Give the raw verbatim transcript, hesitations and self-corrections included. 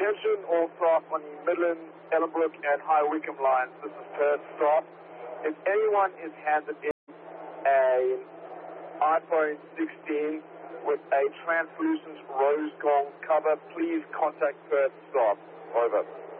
Attention all staff on the Midland, Ellenbrook and High Wycombe lines. This is Perth staff. If anyone is handed in an iPhone sixteen with a translucent rose gold cover, please contact Perth staff. Over.